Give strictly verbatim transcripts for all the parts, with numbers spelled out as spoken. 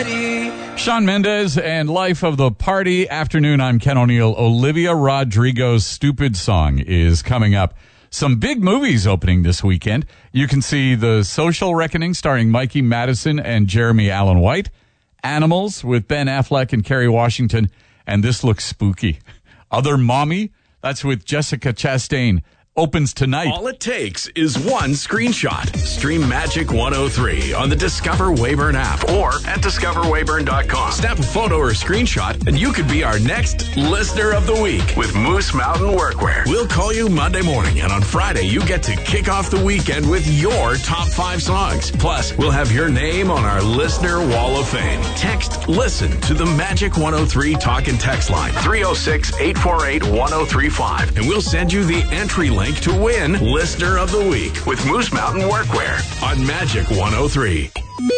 Shawn Mendes and Life of the Party. Afternoon, I'm Ken O'Neill. Olivia Rodrigo's Stupid Song is coming up. Some big movies opening this weekend. You can see The Social Reckoning starring Mikey Madison and Jeremy Allen White. Animals with Ben Affleck and Kerry Washington. And this looks spooky. Other Mommy, that's with Jessica Chastain. Opens tonight. All it takes is one screenshot. Stream Magic one oh three on the Discover Weyburn app or at discover weyburn dot com. Snap a photo or screenshot and you could be our next Listener of the Week with Moose Mountain Workwear. We'll call you Monday morning, and on Friday you get to kick off the weekend with your top five songs. Plus, we'll have your name on our Listener Wall of Fame. Text LISTEN to the Magic one oh three talk and text line three oh six, eight four eight, one oh three five, and we'll send you the entry link to win Listener of the Week with Moose Mountain Workwear on Magic one oh three.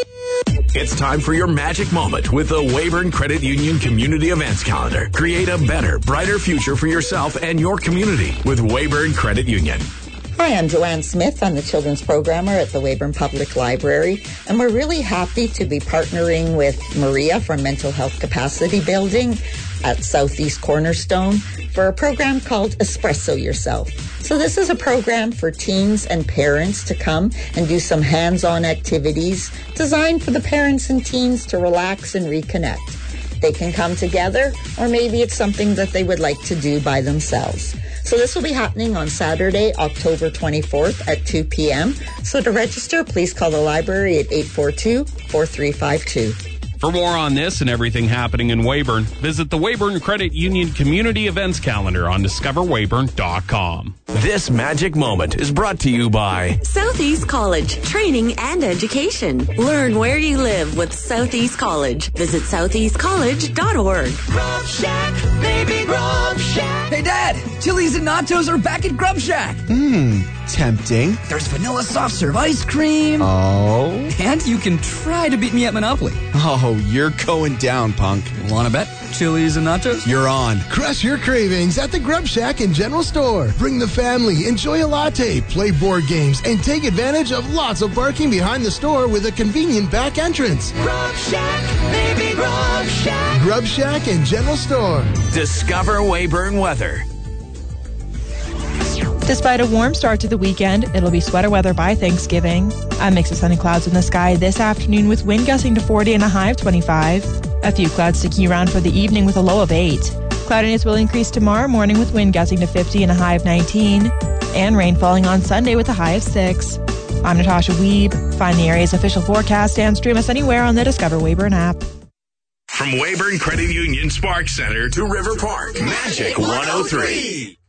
It's time for your magic moment with the Weyburn Credit Union Community Events Calendar. Create a better, brighter future for yourself and your community with Weyburn Credit Union. Hi, I'm Joanne Smith. I'm the children's programmer at the Weyburn Public Library, and we're really happy to be partnering with Maria from Mental Health Capacity Building at Southeast Cornerstone for a program called Espresso Yourself. So this is a program for teens and parents to come and do some hands-on activities designed for the parents and teens to relax and reconnect. They can come together, or maybe it's something that they would like to do by themselves. So this will be happening on Saturday, October twenty-fourth at two p.m. So to register, please call the library at eight four two, four three five two. For more on this and everything happening in Weyburn, visit the Weyburn Credit Union Community Events Calendar on discover weyburn dot com. This magic moment is brought to you by Southeast College, training and education. Learn where you live with Southeast College. Visit southeast college dot org. Grub Shack, baby Grub Shack. Hey, Dad, chilies and nachos are back at Grub Shack. Mmm, tempting. There's vanilla soft serve ice cream. Oh. And you can try to beat me at Monopoly. Oh, you're going down, punk. Wanna bet? Chilies and nachos? You're on. Crush your cravings at the Grub Shack and General Store. Bring the family, enjoy a latte, play board games, and take advantage of lots of parking behind the store with a convenient back entrance. Grub Shack, baby Grub Shack. Grub Shack and General Store. Discover Weyburn Weather. Despite a warm start to the weekend, it'll be sweater weather by Thanksgiving. A mix of sunny clouds in the sky this afternoon with wind gusting to forty and a high of twenty-five. A few clouds sticking around for the evening with a low of eight. Cloudiness will increase tomorrow morning with wind gusting to fifty and a high of nineteen. And rain falling on Sunday with a high of six. I'm Natasha Weeb. Find the area's official forecast and stream us anywhere on the Discover Weyburn app. From Weyburn Credit Union Spark Center to River Park, Magic one oh three.